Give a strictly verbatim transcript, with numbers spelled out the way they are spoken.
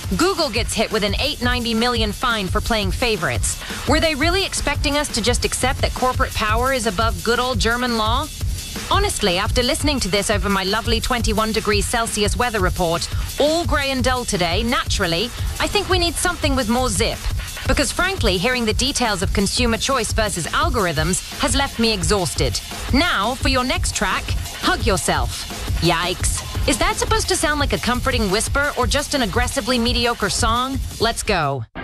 Google gets hit with an eight hundred ninety million dollars fine for playing favorites. Were they really expecting us to just accept that corporate power is above good old German law? Honestly, after listening to this over my lovely twenty-one degrees Celsius weather report, all grey and dull today, naturally, I think we need something with more zip. Because frankly, hearing the details of consumer choice versus algorithms has left me exhausted. Now, for your next track, hug yourself. Yikes. Is that supposed to sound like a comforting whisper or just an aggressively mediocre song? Let's go.